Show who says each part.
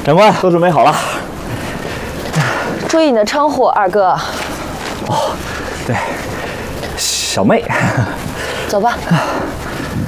Speaker 1: 长官都准备好了。
Speaker 2: 注意你的称呼，二哥。
Speaker 1: 哦，对，小妹。
Speaker 2: 走吧。